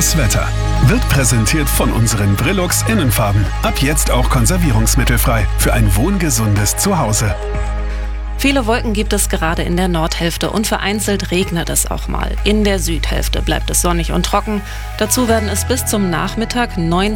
Das Wetter wird präsentiert von unseren Brillux Innenfarben. Ab jetzt auch konservierungsmittelfrei für ein wohngesundes Zuhause. Viele Wolken gibt es gerade in der Nordhälfte und vereinzelt regnet es auch mal. In der Südhälfte bleibt es sonnig und trocken. Dazu werden es bis zum Nachmittag 9